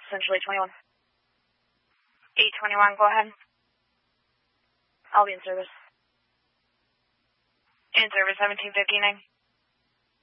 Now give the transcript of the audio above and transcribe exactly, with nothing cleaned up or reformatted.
Central eight twenty-one. eight twenty-one, go ahead. I'll be in service. In service, seventeen fifty-nine.